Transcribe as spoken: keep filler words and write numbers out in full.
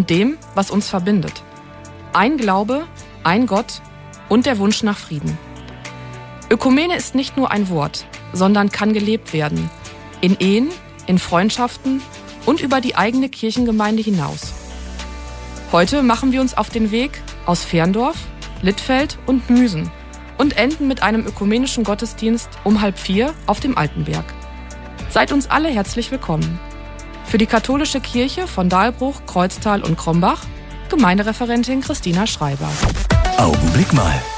und dem, was uns verbindet. Ein Glaube, ein Gott und der Wunsch nach Frieden. Ökumene ist nicht nur ein Wort, sondern kann gelebt werden. In Ehen, in Freundschaften und über die eigene Kirchengemeinde hinaus. Heute machen wir uns auf den Weg aus Ferndorf, Littfeld und Müsen und enden mit einem ökumenischen Gottesdienst um halb vier auf dem Altenberg. Seid uns alle herzlich willkommen. Für die katholische Kirche von Dahlbruch, Kreuztal und Krombach, Gemeindereferentin Christina Schreiber. Augenblick mal.